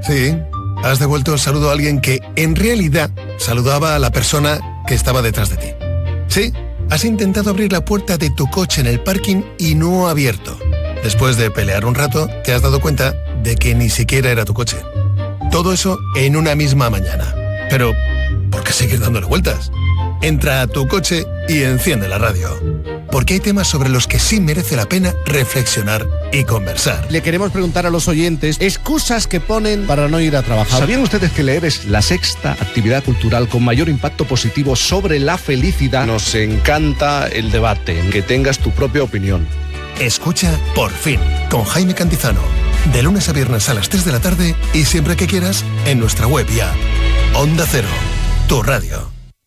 Sí, has devuelto el saludo a alguien que en realidad saludaba a la persona que estaba detrás de ti. Sí, has intentado abrir la puerta de tu coche en el parking y no ha abierto. Después de pelear un rato, te has dado cuenta de que ni siquiera era tu coche. Todo eso en una misma mañana. Pero, ¿por qué seguir dándole vueltas? Entra a tu coche y enciende la radio. Porque hay temas sobre los que sí merece la pena reflexionar y conversar. Le queremos preguntar a los oyentes excusas que ponen para no ir a trabajar. ¿Sabían ustedes que leer es la sexta actividad cultural con mayor impacto positivo sobre la felicidad? Nos encanta el debate, que tengas tu propia opinión. Escucha Por Fin, con Jaime Cantizano. De lunes a viernes a las 3 de la tarde y siempre que quieras en nuestra web y app. Onda Cero, tu radio.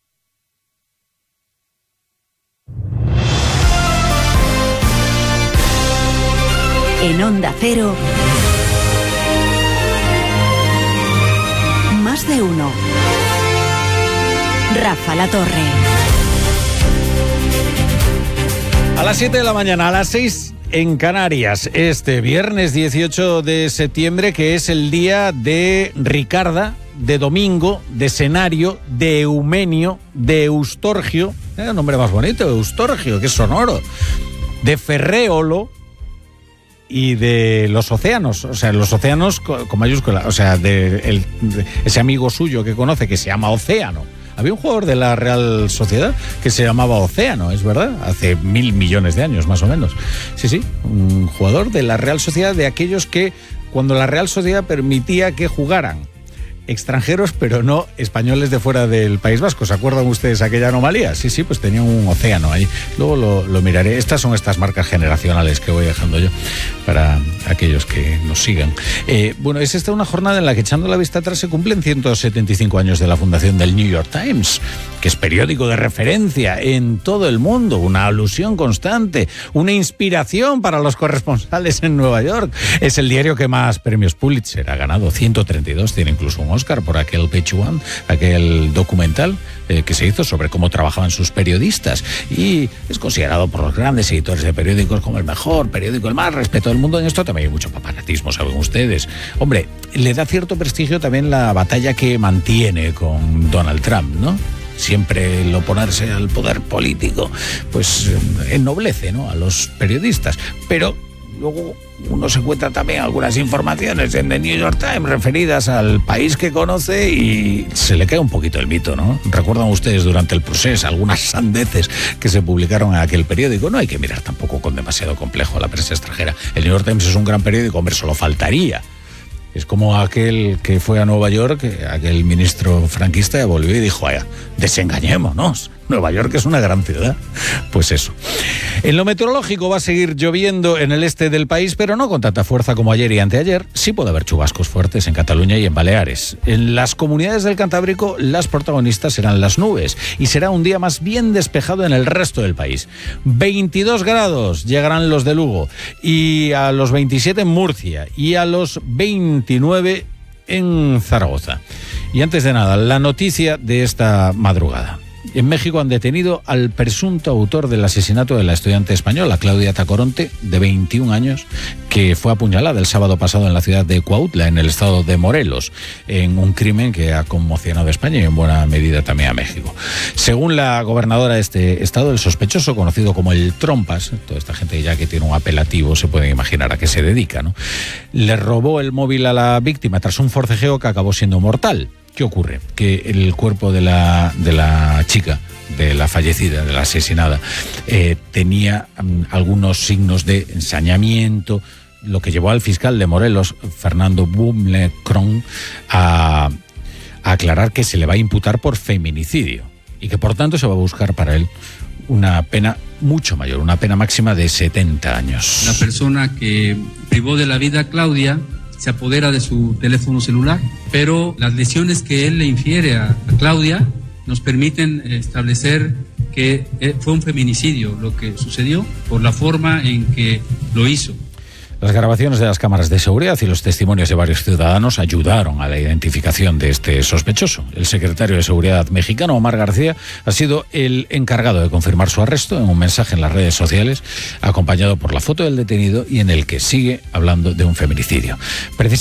En Onda Cero, Más de Uno. Rafa La Torre. A las 7 de la mañana, a las 6 en Canarias, este viernes 18 de septiembre, que es el día de Ricarda, de Domingo, de Cenario, de Eumenio, de Eustorgio, el nombre más bonito, Eustorgio, que es sonoro, de Ferréolo y de los océanos, o sea, los océanos con mayúscula, o sea, de ese amigo suyo que conoce que se llama Océano. Había un jugador de la Real Sociedad que se llamaba Océano, es verdad, hace 1.000 millones de años más o menos. Sí, un jugador de la Real Sociedad, de aquellos que cuando la Real Sociedad permitía que jugaran extranjeros, pero no españoles de fuera del País Vasco. ¿Se acuerdan ustedes aquella anomalía? Sí, pues tenían un océano ahí. Luego lo miraré. Estas son estas marcas generacionales que voy dejando yo para aquellos que nos sigan. Bueno, es esta una jornada en la que, echando la vista atrás, se cumplen 175 años de la fundación del New York Times, que es periódico de referencia en todo el mundo, una alusión constante, una inspiración para los corresponsales en Nueva York. Es el diario que más premios Pulitzer ha ganado, 132, tiene incluso un Oscar por aquel Page One, aquel documental que se hizo sobre cómo trabajaban sus periodistas, y es considerado por los grandes editores de periódicos como el mejor periódico, el más respetado del mundo. En esto también hay mucho papanatismo, saben ustedes. Hombre, le da cierto prestigio también la batalla que mantiene con Donald Trump, ¿no? Siempre el oponerse al poder político pues ennoblece, ¿no?, a los periodistas, pero luego uno se encuentra también algunas informaciones en The New York Times referidas al país que conoce y se le cae un poquito el mito, ¿no? ¿Recuerdan ustedes durante el proceso algunas sandeces que se publicaron en aquel periódico? No hay que mirar tampoco con demasiado complejo a la prensa extranjera. El New York Times es un gran periódico, hombre, solo faltaría. Es como aquel que fue a Nueva York, aquel ministro franquista, volvió y dijo, desengañémonos, Nueva York es una gran ciudad. Pues eso. En lo meteorológico va a seguir lloviendo en el este del país, pero no con tanta fuerza como ayer y anteayer. Sí puede haber chubascos fuertes en Cataluña y en Baleares. En las comunidades del Cantábrico, las protagonistas serán las nubes y será un día más bien despejado en el resto del país. 22 grados llegarán los de Lugo, y a los 27 en Murcia y a los 29 en Zaragoza. Y antes de nada, la noticia de esta madrugada. En México han detenido al presunto autor del asesinato de la estudiante española, Claudia Tacoronte, de 21 años, que fue apuñalada el sábado pasado en la ciudad de Cuautla, en el estado de Morelos, en un crimen que ha conmocionado a España y en buena medida también a México. Según la gobernadora de este estado, el sospechoso, conocido como el Trompas, toda esta gente ya que tiene un apelativo se pueden imaginar a qué se dedica, ¿no?, le robó el móvil a la víctima tras un forcejeo que acabó siendo mortal. ¿Qué ocurre? Que el cuerpo de la chica, de la fallecida, de la asesinada, tenía algunos signos de ensañamiento, lo que llevó al fiscal de Morelos, Fernando Bumlecron, a aclarar que se le va a imputar por feminicidio y que por tanto se va a buscar para él una pena mucho mayor, una pena máxima de 70 años. La persona que privó de la vida a Claudia se apodera de su teléfono celular, pero las lesiones que él le infiere a Claudia nos permiten establecer que fue un feminicidio lo que sucedió por la forma en que lo hizo. Las grabaciones de las cámaras de seguridad y los testimonios de varios ciudadanos ayudaron a la identificación de este sospechoso. El secretario de Seguridad mexicano, Omar García, ha sido el encargado de confirmar su arresto en un mensaje en las redes sociales, acompañado por la foto del detenido y en el que sigue hablando de un feminicidio.